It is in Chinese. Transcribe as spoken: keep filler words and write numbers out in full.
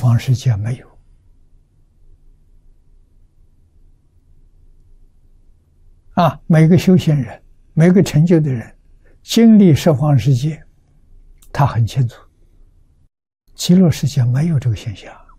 方世界没有。啊，每个修行人，每个成就的人，经历十方世界，他很清楚，极乐世界没有这个现象。